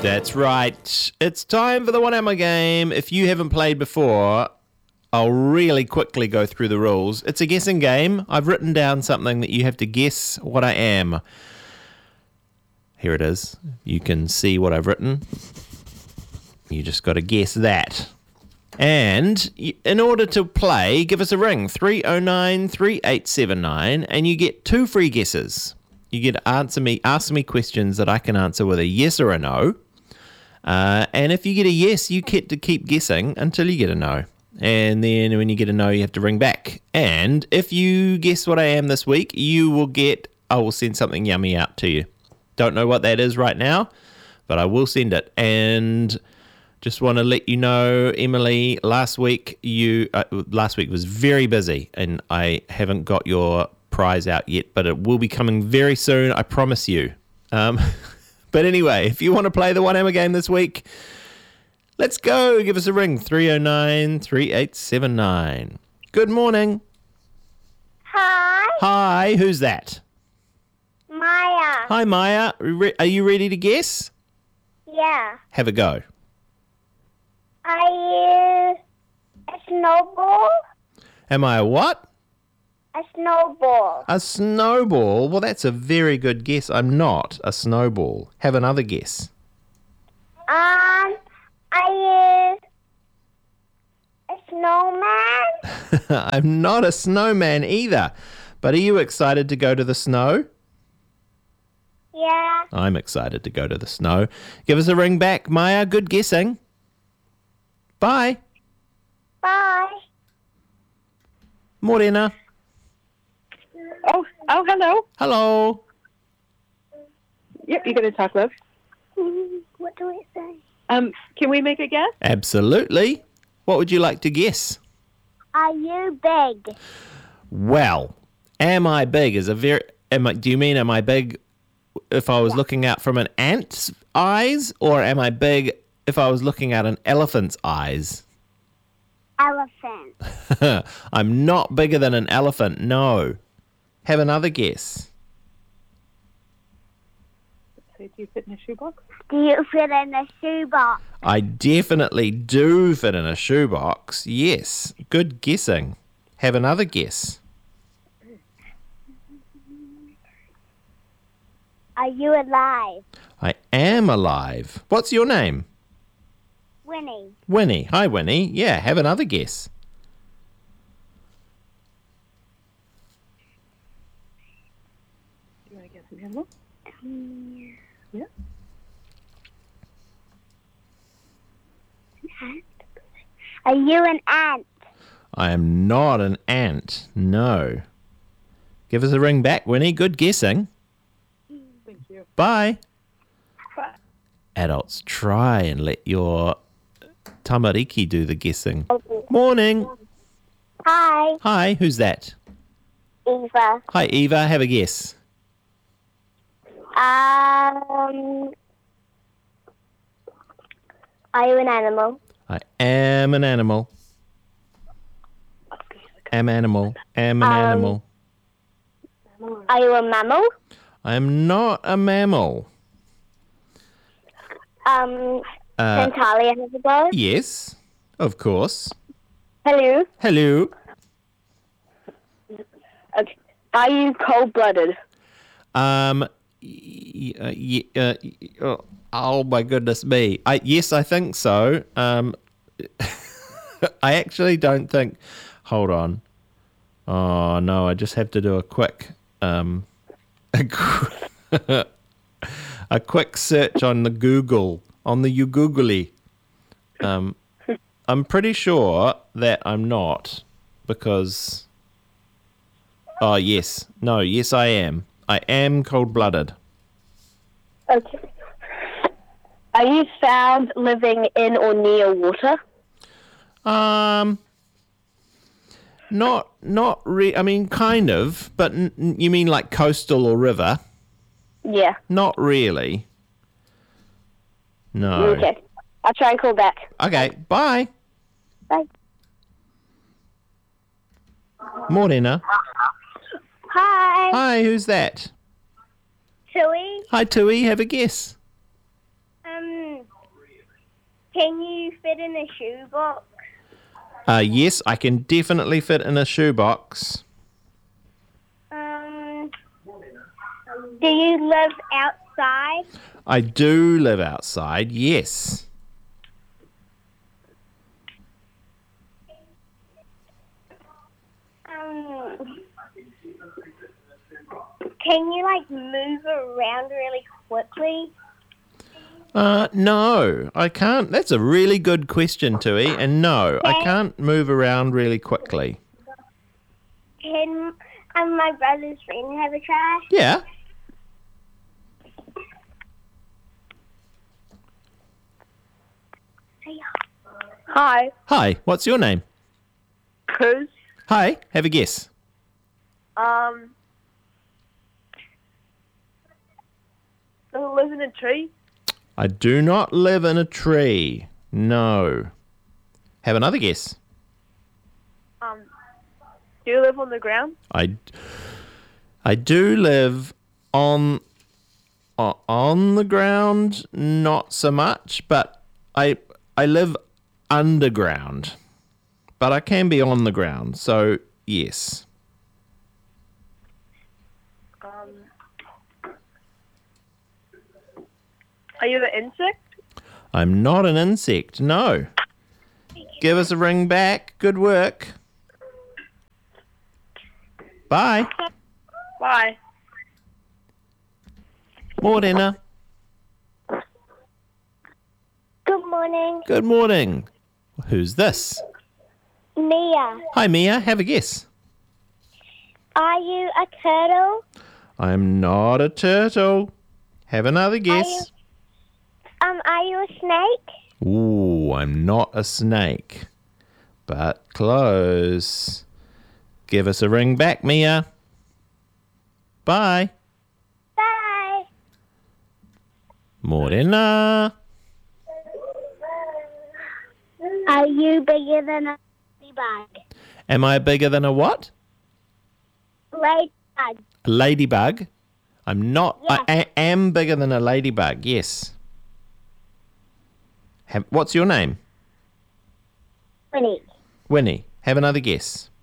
That's right. It's time for the 1-Hour Game. If you haven't played before, I'll really quickly go through the rules. It's a guessing game. I've written down something that you have to guess what I am. Here it is. You can see what I've written. You just got to guess that. And in order to play, give us a ring, 309-3879, and you get 2 free guesses. You get to ask me questions that I can answer with a yes or a no. And if you get a yes, you get to keep guessing until you get a no. And then when you get a no, you have to ring back. And if you guess what I am this week, I will send something yummy out to you. Don't know what that is right now, but I will send it. And just want to let you know, Emily, last week was very busy, and I haven't got your prize out yet, but it will be coming very soon, I promise you. But anyway, if you want to play the 1-Hour Game this week, let's go. Give us a ring, 309-3879. Good morning. Hi. Hi, who's that? Maya. Hi, Maya. Are you ready to guess? Yeah. Have a go. Are you a snowball? Am I a what? A snowball. A snowball? Well, that's a very good guess. I'm not a snowball. Have another guess. Are you a snowman? I'm not a snowman either. But are you excited to go to the snow? Yeah. I'm excited to go to the snow. Give us a ring back, Maya. Good guessing. Bye. Bye. Morena. Oh, hello. Hello. Yep, you're going to talk, love. What do I say? Can we make a guess? Absolutely. What would you like to guess? Are you big? Well, am I big? Do you mean am I big if I was looking out from an ant's eyes, or am I big if I was looking at an elephant's eyes? Elephant. I'm not bigger than an elephant, no. Have another guess. Do you fit in a shoebox? Do you fit in a shoebox? I definitely do fit in a shoebox. Yes. Good guessing. Have another guess. Are you alive? I am alive. What's your name? Winnie. Winnie. Hi, Winnie. Yeah, have another guess. Do you want to guess an animal? Yeah. Are you an ant? I am not an ant. No. Give us a ring back, Winnie. Good guessing. Thank you. Bye. Bye. Adults, try and let your tamariki do the guessing. Morning. Hi. Hi, who's that? Eva. Hi, Eva. Have a guess. Are you an animal? I am an animal. Am animal. Am an animal. Are you a mammal? I am not a mammal. Santalia has a bow? Yes, of course. Hello. Hello. Okay. Are you cold-blooded? Oh my goodness me. Yes, I think so. I actually don't think. Hold on. Oh no, I just have to do a quick a quick search on the Google, on the Ugoogly. I'm pretty sure that I'm not, because yes, I am. I am cold-blooded. Okay. Are you found living in or near water? I mean, kind of, but you mean like coastal or river? Yeah. Not really. No. Okay. I'll try and call back. Okay, bye. Bye. Morena. Hi. Hi, who's that? Tui. Hi, Tui. Have a guess. Can you fit in a shoebox? Yes, I can definitely fit in a shoebox. Do you live outside? I do live outside, yes. Can you move around really quickly? No, I can't. That's a really good question, Tui. And no, I Okay. can't move around really quickly. Can my brother's friend have a try? Yeah. Hi. Hi, what's your name? Cruz. Hi, have a guess. Does it live in a tree? I do not live in a tree. No. Have another guess. Do you live on the ground? I do live on the ground, not so much, but I live underground. But I can be on the ground, so yes. Are you an insect? I'm not an insect, no. Give us a ring back. Good work. Bye. Bye. Morena. Good morning. Good morning. Who's this? Mia, Hi, Mia. Have a guess. are you a turtle? I'm not a turtle. Have another guess. Are you a snake? Ooh, I'm not a snake. But close. Give us a ring back, Mia. Bye. Bye. Morena. Are you bigger than a ladybug? Am I bigger than a what? Ladybug. A ladybug? I'm not. Yes. I am bigger than a ladybug, yes. What's your name? Winnie. Winnie. Have another guess.